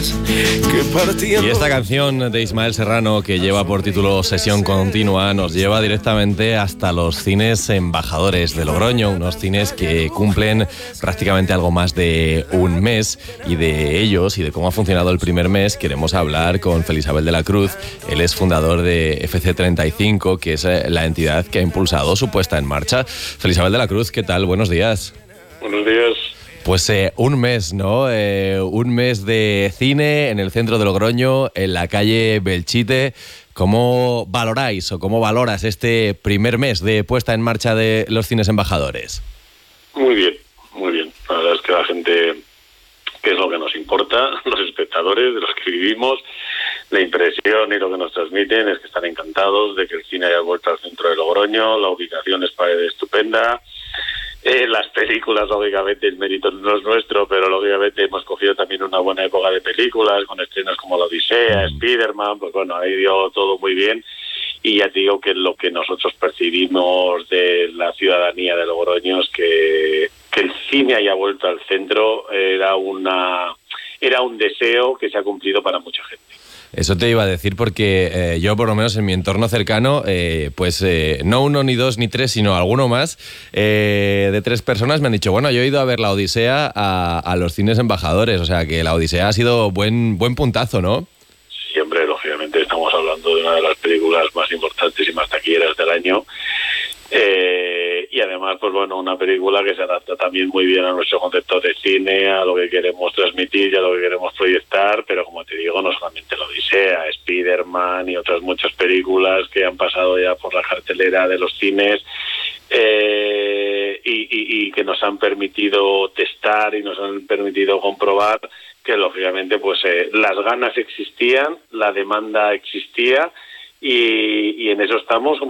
Y esta canción de Ismael Serrano, que lleva por título Sesión Continua, nos lleva directamente hasta los cines Embajadores de Logroño, unos cines que cumplen prácticamente algo más de un mes, y de ellos y de cómo ha funcionado el primer mes queremos hablar con Felisabel de la Cruz. Él es fundador de FC35, que es la entidad que ha impulsado su puesta en marcha. Felisabel de la Cruz, ¿qué tal? Buenos días. Buenos días. Pues un mes, ¿no? Un mes de cine en el centro de Logroño, en la calle Belchite. ¿Cómo valoráis o cómo valoras este primer mes de puesta en marcha de los cines Embajadores? Muy bien, muy bien. La verdad es que la gente, que es lo que nos importa, los espectadores, de los que vivimos, la impresión y lo que nos transmiten es que están encantados de que el cine haya vuelto al centro de Logroño. La ubicación es estupenda. Las películas, lógicamente, el mérito no es nuestro, pero lógicamente hemos cogido también una buena época de películas, con estrenos como La Odisea, Spiderman, pues bueno, ahí dio todo muy bien. Y ya te digo que lo que nosotros percibimos de la ciudadanía de Logroño es que el cine haya vuelto al centro era un deseo que se ha cumplido para mucha gente. Eso te iba a decir porque yo, por lo menos en mi entorno cercano, no uno, ni dos, ni tres, sino alguno más, de 3 personas me han dicho, bueno, yo he ido a ver La Odisea a los cines Embajadores, o sea que La Odisea ha sido buen puntazo, ¿no? Siempre, lógicamente, estamos hablando de una de las películas más importantes y más taquilleras del año. Y además, pues bueno, una película que se adapta también muy bien a nuestro concepto de cine, a lo que queremos transmitir y a lo que queremos proyectar, pero como te digo, no solamente La Odisea, Spiderman y otras muchas películas que han pasado ya por la cartelera de los cines, y que nos han permitido testar y nos han permitido comprobar que lógicamente pues las ganas existían, la demanda existía, y en eso estamos.